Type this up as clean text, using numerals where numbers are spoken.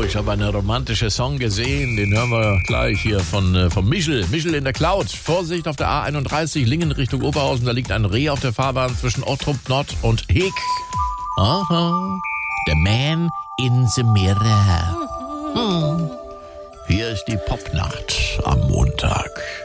ich habe einen romantischen Song gesehen, den hören wir gleich hier von Michel. Michel in der Cloud. Vorsicht auf der A31, Lingen Richtung Oberhausen, da liegt ein Reh auf der Fahrbahn zwischen Ottrup Nord und Heek. Aha, the man in the mirror. Hier ist die Popnacht am Montag.